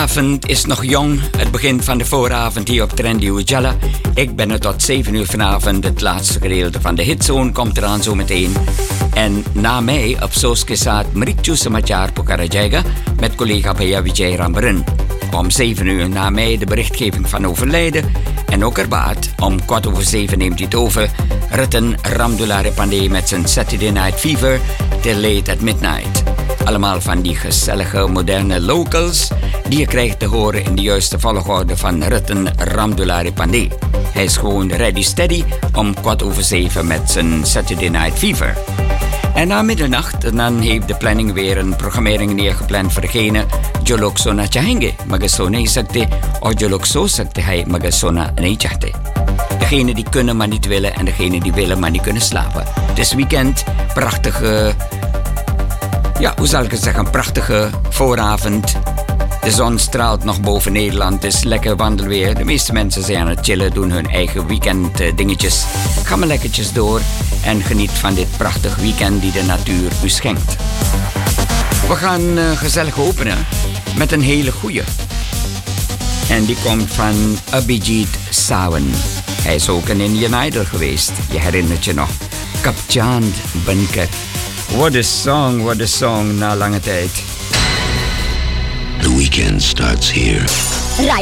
avond is nog jong. Het begin van de vooravond hier op Trendy Ujala. Ik ben er tot 7 uur vanavond. Het laatste gedeelte van de hitzone komt eraan zo meteen. En na mij op Sooskesaat Mritju Samachar Pukarajega met collega Baya Vijay Rambaran. Om 7 uur na mij de berichtgeving van overlijden. En ook erbaat, om 7:15 neemt hij het over. Ratan Ramdulare Pandey met zijn Saturday Night Fever till late at midnight. Allemaal van die gezellige, moderne locals die je krijgt te horen in de juiste volgorde van Ratan Ramdulare Pandey. Hij is gewoon ready steady om 7:15 met zijn Saturday Night Fever. En na middernacht, dan heeft de planning weer een programmering neergepland voor degene Jolokso na Chahenge, Magasona Isakte, of Jolokso Sakte hij Magasona Nechahte. Degene die kunnen maar niet willen en degene die willen maar niet kunnen slapen. Het is weekend, prachtige, hoe zal ik het zeggen, prachtige vooravond. De zon straalt nog boven Nederland, het is lekker wandelweer. De meeste mensen zijn aan het chillen, doen hun eigen weekend dingetjes. Ga maar lekkertjes door en geniet van dit prachtig weekend die de natuur u schenkt. We gaan gezellig openen met een hele goeie. En die komt van Abhijit Sawant. Hij is ook in Indian Idol geweest, je herinnert je nog. Kapchand Bankar. What a song na lange tijd. The weekend starts here.